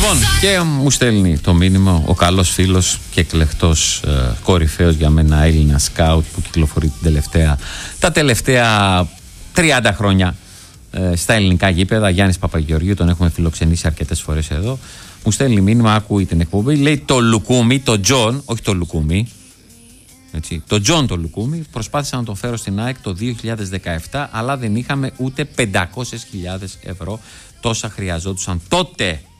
Λοιπόν, και μου στέλνει το μήνυμα ο καλός φίλος και εκλεκτός κορυφαίος για μένα Έλληνα σκάουτ που κυκλοφορεί τα τελευταία 30 χρόνια στα ελληνικά γήπεδα. Γιάννης Παπαγεωργίου, τον έχουμε φιλοξενήσει αρκετές φορές εδώ. Μου στέλνει μήνυμα, ακούει την εκπομπή, λέει το Λουκούμι, το Τζον, όχι το Λουκούμι. Έτσι, το Τζον το Λουκούμι, προσπάθησα να τον φέρω στην ΑΕΚ το 2017, αλλά δεν είχαμε ούτε 500.000 ευρώ. Τόσα χρειαζόντουσαν τότε.